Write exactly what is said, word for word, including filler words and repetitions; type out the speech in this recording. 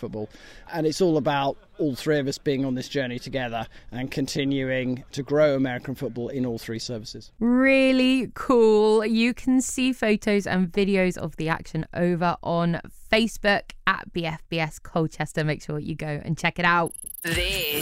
football. And it's all about all three of us being on this journey together and continuing to grow American football in all three services. Really cool. You can see photos and videos of the action over on Facebook at B F B S Colchester. Make sure you go and check it out. This